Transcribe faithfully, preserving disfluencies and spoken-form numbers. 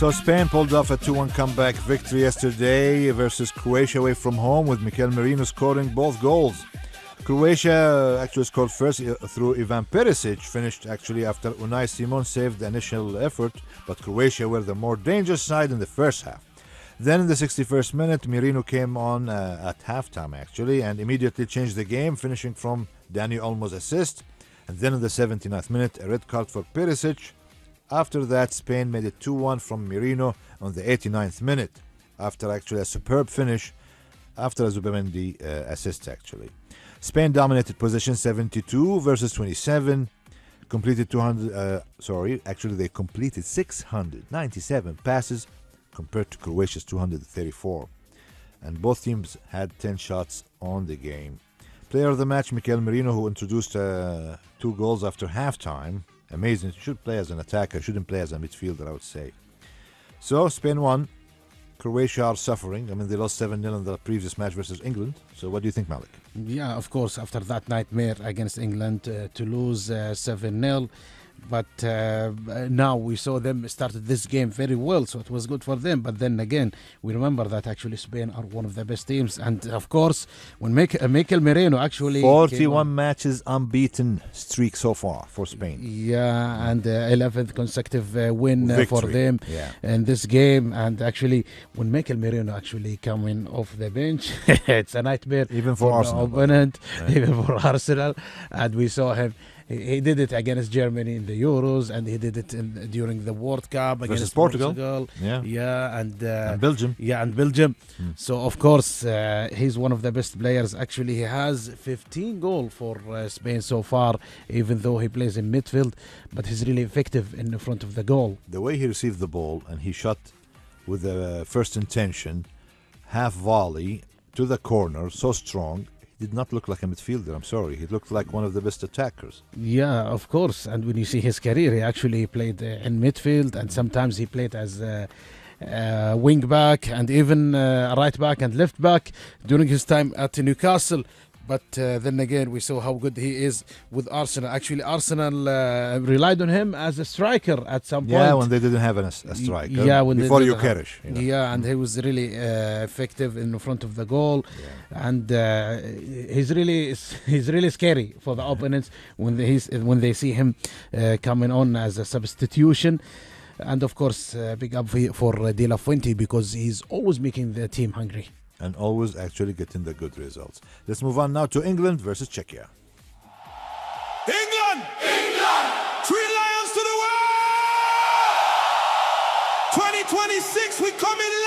So Spain pulled off a two one comeback victory yesterday versus Croatia away from home, with Mikel Merino scoring both goals. Croatia actually scored first through Ivan Perisic, finished actually after Unai Simon saved the initial effort, but Croatia were the more dangerous side in the first half. Then in the sixty-first minute, Merino came on uh, at halftime actually and immediately changed the game, finishing from Dani Olmo's assist. And then in the seventy-ninth minute, a red card for Perisic. After that, Spain made it two one from Merino on the eighty-ninth minute, after actually a superb finish after a Zubimendi uh, assist actually. Spain dominated possession seventy-two versus twenty-seven, completed two hundred, uh, sorry, actually they completed six hundred ninety-seven passes compared to Croatia's two hundred thirty-four. And both teams had ten shots on the game. Player of the match, Mikel Merino, who introduced uh, two goals after halftime. Amazing. He should play as an attacker, shouldn't play as a midfielder, I would say. So, Spain won. Croatia are suffering. I mean, they lost seven nil in the previous match versus England. So, what do you think, Malik? Yeah, of course, after that nightmare against England uh, to lose uh, seven nil. But uh, now we saw them started this game very well, so it was good for them. But then again, we remember that actually Spain are one of the best teams. And of course, when Mikel, Mikel Merino actually... forty-one matches unbeaten streak so far for Spain. Yeah, and uh, eleventh consecutive uh, win uh, for them yeah. in this game. And actually, when Mikel Merino actually coming off the bench, it's a nightmare. Even for, for Arsenal. The opponent, yeah. Even for Arsenal. And we saw him. He did it against Germany in the Euros, and he did it in, during the World Cup versus against Portugal. Portugal. Yeah, yeah, and, uh, and Belgium. Yeah, and Belgium. Mm. So of course uh, he's one of the best players. Actually, he has fifteen goals for uh, Spain so far, even though he plays in midfield. But he's really effective in the front of the goal. The way he received the ball and he shot with the first intention, half volley to the corner, so strong. Did not look like a midfielder, I'm sorry. He looked like one of the best attackers. Yeah, of course. And when you see his career, he actually played uh, in midfield, and sometimes he played as a uh, uh, wing back and even uh, right back and left back during his time at Newcastle. But uh, then again, we saw how good he is with Arsenal. Actually, Arsenal uh, relied on him as a striker at some point. Yeah, when they didn't have a, a striker. Yeah, when before they Gyökeres. You know. Yeah, and he was really uh, effective in front of the goal, yeah. and uh, he's really he's really scary for the opponents when they he's, when they see him uh, coming on as a substitution. And of course, uh, big up for uh, De La Fuente, because he's always making the team hungry. And always actually getting the good results. Let's move on now to England versus Czechia. England! England! Three lions to the world! twenty twenty-six, we coming